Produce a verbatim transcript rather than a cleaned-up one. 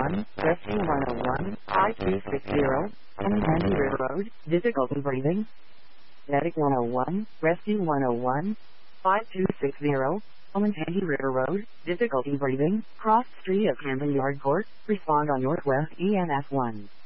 one, Rescue one oh one, five two six zero, Handy River Road, difficulty breathing. Medic one oh one, Rescue one oh one, five two six zero, Handy River Road, difficulty breathing, cross street of Camden Yard Court, respond on Northwest E M S one.